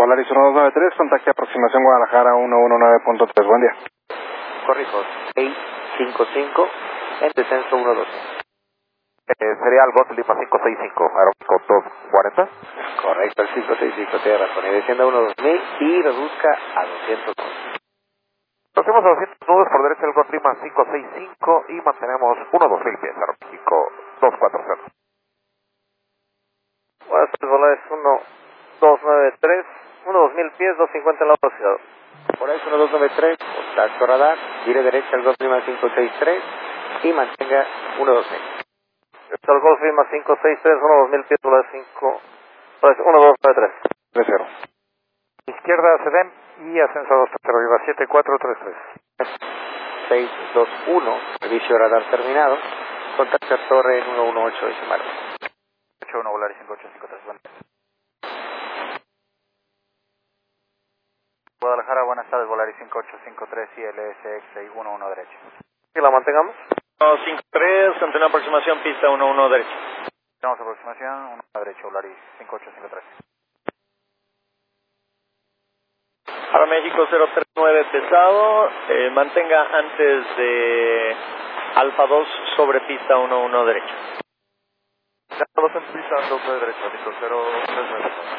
Volaris 1293, contacte aproximación Guadalajara 119.3, buen día. Corrijo, 655, en descenso 12. Sería el Golf Lima 565, aeropuerto 240. Correcto, el 565, tiene razón. Y descienda 12000 y reduzca a 200. Hacemos a 200 nudos por derecha del Golf Lima 565 y mantenemos 12000 pies, aeropuerto 240. Buenas tardes, Volaris 1293, 2000 pies, 250 en la velocidad. Volaris 1293, contacto radar, gire derecha al Golf Lima 563 y mantenga 12000. Está el Golf Lima 563, 2000 pies, Volaris 1293. 30. Izquierda sedem y ascenso 230, arriba 7433. 621, servicio radar terminado. Contacto a torre en 118 decimales. 81 Volaris 5853, bueno. Guadalajara, buenas tardes, Volaris 5853 y LSX 611 derecha. ¿Que la mantengamos? 153, continúa aproximación, pista 11 derecha. Tenemos aproximación, 1 derecha, Volaris 5853. Para México 039 pesado, mantenga antes de Alfa 2 sobre pista 11 derecha. Alfa 2 en pista 12 derecha, listo, 039.